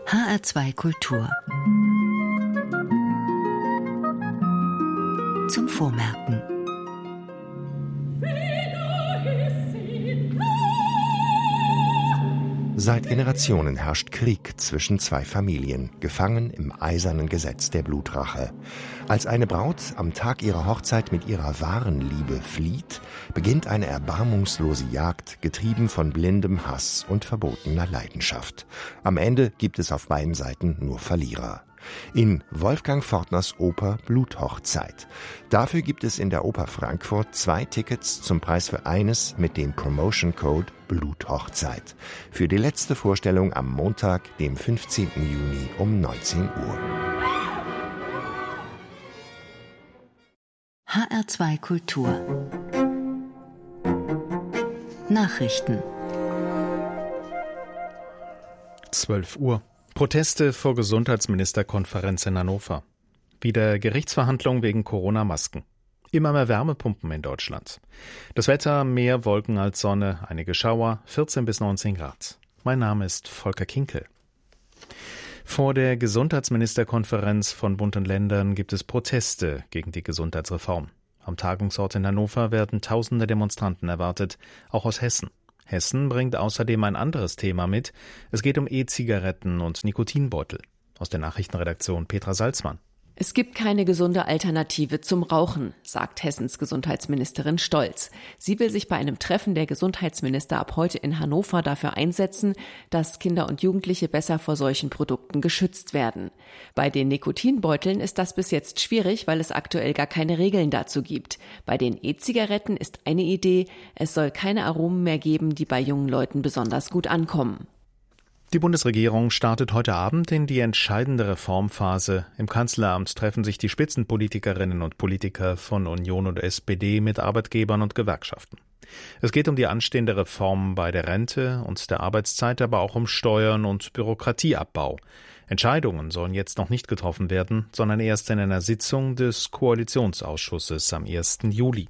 HR2 Kultur. Zum Vormerken. Seit Generationen herrscht Krieg zwischen zwei Familien, gefangen im eisernen Gesetz der Blutrache. Als eine Braut am Tag ihrer Hochzeit mit ihrer wahren Liebe flieht, beginnt eine erbarmungslose Jagd, getrieben von blindem Hass und verbotener Leidenschaft. Am Ende gibt es auf beiden Seiten nur Verlierer. In Wolfgang Fortners Oper Bluthochzeit. Dafür gibt es in der Oper Frankfurt 2 Tickets zum Preis für eines mit dem Promotion Code Bluthochzeit. Für die letzte Vorstellung am Montag, dem 15. Juni um 19 Uhr. HR2 Kultur. Nachrichten. 12 Uhr. Proteste vor Gesundheitsministerkonferenz in Hannover. Wieder Gerichtsverhandlungen wegen Corona-Masken. Immer mehr Wärmepumpen in Deutschland. Das Wetter, mehr Wolken als Sonne, einige Schauer, 14 bis 19 Grad. Mein Name ist Volker Kinkel. Vor der Gesundheitsministerkonferenz von Bund und Ländern gibt es Proteste gegen die Gesundheitsreform. Am Tagungsort in Hannover werden tausende Demonstranten erwartet, auch aus Hessen. Hessen bringt außerdem ein anderes Thema mit. Es geht um E-Zigaretten und Nikotinbeutel. Aus der Nachrichtenredaktion Petra Salzmann. Es gibt keine gesunde Alternative zum Rauchen, sagt Hessens Gesundheitsministerin Stolz. Sie will sich bei einem Treffen der Gesundheitsminister ab heute in Hannover dafür einsetzen, dass Kinder und Jugendliche besser vor solchen Produkten geschützt werden. Bei den Nikotinbeuteln ist das bis jetzt schwierig, weil es aktuell gar keine Regeln dazu gibt. Bei den E-Zigaretten ist eine Idee, es soll keine Aromen mehr geben, die bei jungen Leuten besonders gut ankommen. Die Bundesregierung startet heute Abend in die entscheidende Reformphase. Im Kanzleramt treffen sich die Spitzenpolitikerinnen und Politiker von Union und SPD mit Arbeitgebern und Gewerkschaften. Es geht um die anstehende Reform bei der Rente und der Arbeitszeit, aber auch um Steuern und Bürokratieabbau. Entscheidungen sollen jetzt noch nicht getroffen werden, sondern erst in einer Sitzung des Koalitionsausschusses am 1. Juli.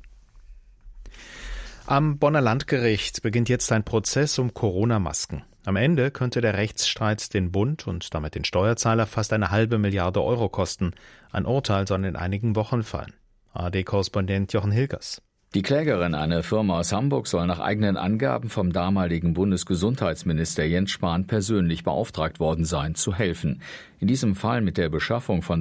Am Bonner Landgericht beginnt jetzt ein Prozess um Corona-Masken. Am Ende könnte der Rechtsstreit den Bund und damit den Steuerzahler fast 1,5 Milliarde Euro kosten. Ein Urteil soll in einigen Wochen fallen. ARD-Korrespondent Jochen Hilgers. Die Klägerin, eine Firma aus Hamburg, soll nach eigenen Angaben vom damaligen Bundesgesundheitsminister Jens Spahn persönlich beauftragt worden sein, zu helfen. In diesem Fall mit der Beschaffung von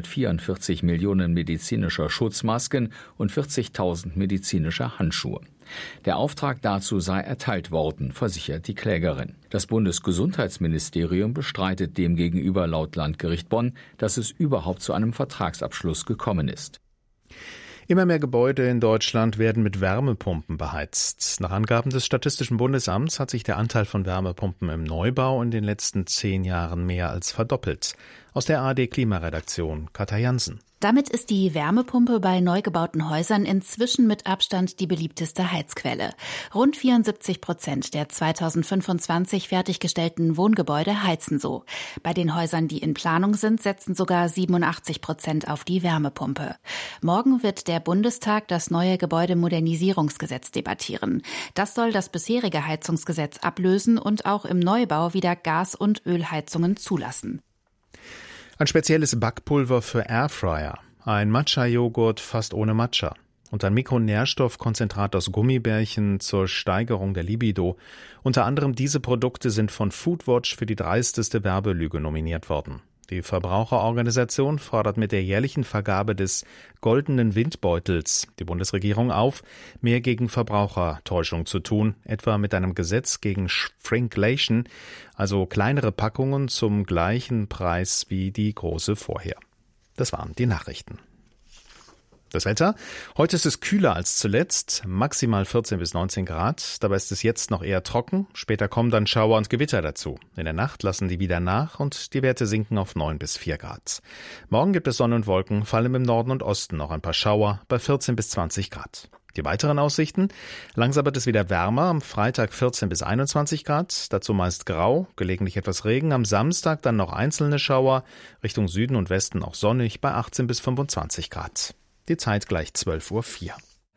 344 Millionen medizinischer Schutzmasken und 40.000 medizinischer Handschuhe. Der Auftrag dazu sei erteilt worden, versichert die Klägerin. Das Bundesgesundheitsministerium bestreitet demgegenüber laut Landgericht Bonn, dass es überhaupt zu einem Vertragsabschluss gekommen ist. Immer mehr Gebäude in Deutschland werden mit Wärmepumpen beheizt. Nach Angaben des Statistischen Bundesamts hat sich der Anteil von Wärmepumpen im Neubau in den letzten 10 Jahren mehr als verdoppelt. Aus der ARD-Klimaredaktion Katja Jansen. Damit ist die Wärmepumpe bei neu gebauten Häusern inzwischen mit Abstand die beliebteste Heizquelle. Rund 74% der 2025 fertiggestellten Wohngebäude heizen so. Bei den Häusern, die in Planung sind, setzen sogar 87% auf die Wärmepumpe. Morgen wird der Bundestag das neue Gebäudemodernisierungsgesetz debattieren. Das soll das bisherige Heizungsgesetz ablösen und auch im Neubau wieder Gas- und Ölheizungen zulassen. Ein spezielles Backpulver für Airfryer, ein Matcha-Joghurt fast ohne Matcha und ein Mikronährstoffkonzentrat aus Gummibärchen zur Steigerung der Libido. Unter anderem diese Produkte sind von Foodwatch für die dreisteste Werbelüge nominiert worden. Die Verbraucherorganisation fordert mit der jährlichen Vergabe des Goldenen Windbeutels die Bundesregierung auf, mehr gegen Verbrauchertäuschung zu tun, etwa mit einem Gesetz gegen Shrinkflation, also kleinere Packungen zum gleichen Preis wie die große vorher. Das waren die Nachrichten. Das Wetter? Heute ist es kühler als zuletzt, maximal 14 bis 19 Grad. Dabei ist es jetzt noch eher trocken. Später kommen dann Schauer und Gewitter dazu. In der Nacht lassen die wieder nach und die Werte sinken auf 9 bis 4 Grad. Morgen gibt es Sonne und Wolken, vor allem im Norden und Osten noch ein paar Schauer bei 14 bis 20 Grad. Die weiteren Aussichten? Langsam wird es wieder wärmer, am Freitag 14 bis 21 Grad, dazu meist grau, gelegentlich etwas Regen. Am Samstag dann noch einzelne Schauer, Richtung Süden und Westen auch sonnig bei 18 bis 25 Grad. Die Zeit gleich 12:04 Uhr.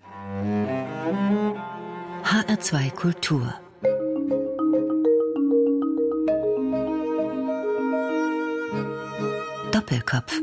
HR2 Kultur. Doppelkopf.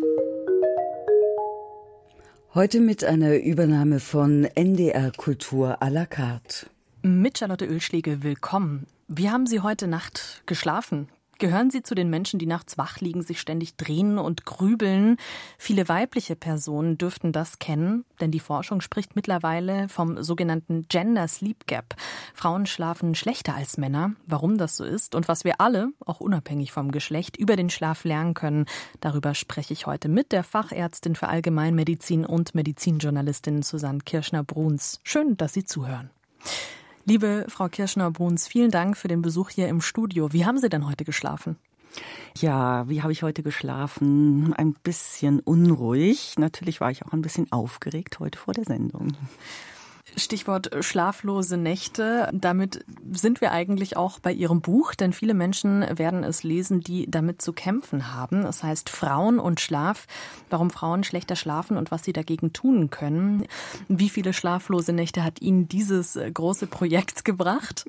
Heute mit einer Übernahme von NDR Kultur à la carte. Mit Charlotte Oehlschläge, willkommen. Wie haben Sie heute Nacht geschlafen? Gehören Sie zu den Menschen, die nachts wach liegen, sich ständig drehen und grübeln? Viele weibliche Personen dürften das kennen, denn die Forschung spricht mittlerweile vom sogenannten Gender Sleep Gap. Frauen schlafen schlechter als Männer. Warum das so ist und was wir alle, auch unabhängig vom Geschlecht, über den Schlaf lernen können, darüber spreche ich heute mit der Fachärztin für Allgemeinmedizin und Medizinjournalistin Susanne Kirschner-Bruns. Schön, dass Sie zuhören. Liebe Frau Kirschner-Bruns, vielen Dank für den Besuch hier im Studio. Wie haben Sie denn heute geschlafen? Ja, wie habe ich heute geschlafen? Ein bisschen unruhig. Natürlich war ich auch ein bisschen aufgeregt heute vor der Sendung. Stichwort schlaflose Nächte. Damit sind wir eigentlich auch bei Ihrem Buch, denn viele Menschen werden es lesen, die damit zu kämpfen haben. Das heißt Frauen und Schlaf, warum Frauen schlechter schlafen und was sie dagegen tun können. Wie viele schlaflose Nächte hat Ihnen dieses große Projekt gebracht?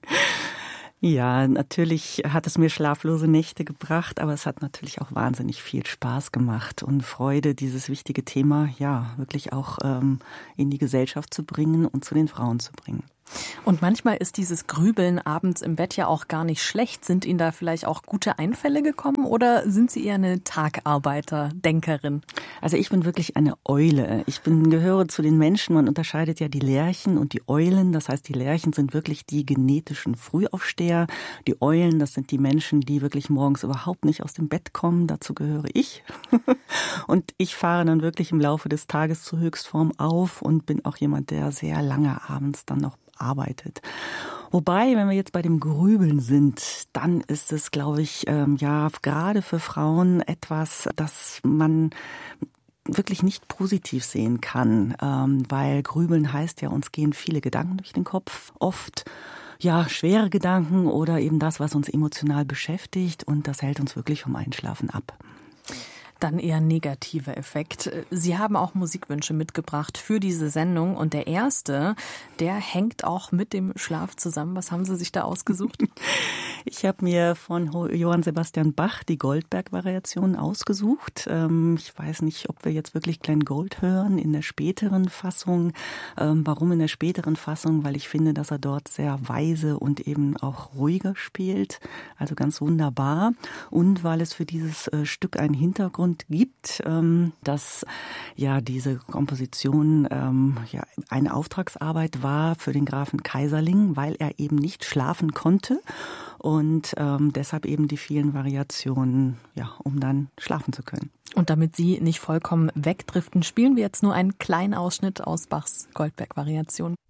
Ja, natürlich hat es mir schlaflose Nächte gebracht, aber es hat natürlich auch wahnsinnig viel Spaß gemacht und Freude, dieses wichtige Thema ja wirklich auch in die Gesellschaft zu bringen und zu den Frauen zu bringen. Und manchmal ist dieses Grübeln abends im Bett ja auch gar nicht schlecht. Sind Ihnen da vielleicht auch gute Einfälle gekommen oder sind Sie eher eine Tagarbeiter-Denkerin? Also ich bin wirklich eine Eule. Gehöre zu den Menschen, man unterscheidet ja die Lerchen und die Eulen. Das heißt, die Lerchen sind wirklich die genetischen Frühaufsteher. Die Eulen, das sind die Menschen, die wirklich morgens überhaupt nicht aus dem Bett kommen. Dazu gehöre ich. Und ich fahre dann wirklich im Laufe des Tages zur Höchstform auf und bin auch jemand, der sehr lange abends dann noch arbeitet. Wobei, wenn wir jetzt bei dem Grübeln sind, dann ist es, glaube ich, gerade für Frauen etwas, das man wirklich nicht positiv sehen kann, weil Grübeln heißt ja, uns gehen viele Gedanken durch den Kopf, oft schwere Gedanken oder eben das, was uns emotional beschäftigt und das hält uns wirklich vom Einschlafen ab. Dann eher ein negativer Effekt. Sie haben auch Musikwünsche mitgebracht für diese Sendung und der erste, der hängt auch mit dem Schlaf zusammen. Was haben Sie sich da ausgesucht? Ich habe mir von Johann Sebastian Bach die Goldberg-Variationen ausgesucht. Ich weiß nicht, ob wir jetzt wirklich Glenn Gould hören in der späteren Fassung. Warum in der späteren Fassung? Weil ich finde, dass er dort sehr weise und eben auch ruhiger spielt. Also ganz wunderbar. Und weil es für dieses Stück einen Hintergrund gibt, dass diese Komposition eine Auftragsarbeit war für den Grafen Kaiserling, weil er eben nicht schlafen konnte und deshalb eben die vielen Variationen, um dann schlafen zu können. Und damit Sie nicht vollkommen wegdriften, spielen wir jetzt nur einen kleinen Ausschnitt aus Bachs Goldberg-Variation.